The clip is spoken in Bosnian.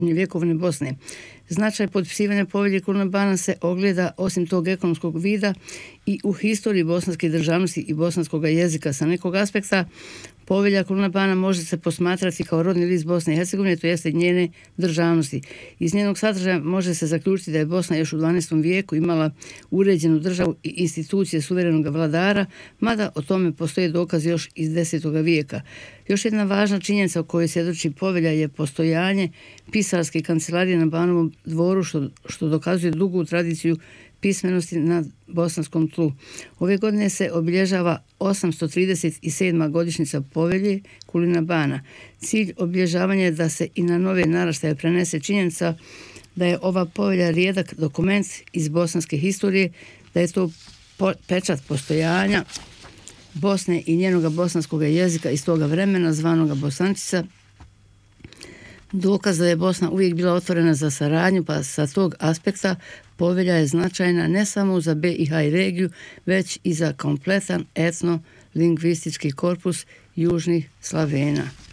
vjekovne Bosne. Značaj potpisivanja povelje Kulina Bana se ogleda osim tog ekonomskog vida i u historiji bosanske državnosti i bosanskog jezika. Sa nekog aspekta povelja Kulina Bana može se posmatrati kao rodni list Bosne i Hercegovine, to jeste njene državnosti. Iz njenog sadržaja može se zaključiti da je Bosna još u 12. vijeku imala uređenu državu i institucije suverenog vladara, mada o tome postoje dokaz još iz 10. vijeka. Još jedna važna činjenica o kojoj svjedoči povelja je postojanje pisarske kancelarije na Banovom dvoru, što dokazuje dugu tradiciju pismenosti na bosanskom tlu. Ove godine se obilježava 837. godišnjica povelje Kulina Bana. Cilj obilježavanja je da se i na nove naraštaje prenese činjenica da je ova povelja rijedak dokument iz bosanske historije, da je to pečat postojanja Bosne i njenoga bosanskog jezika iz toga vremena, zvanoga Bosančica, dokaz da je Bosna uvijek bila otvorena za saradnju, pa sa tog aspekta povelja je značajna ne samo za BiH i regiju, već i za kompletan etno-lingvistički korpus južnih Slavena.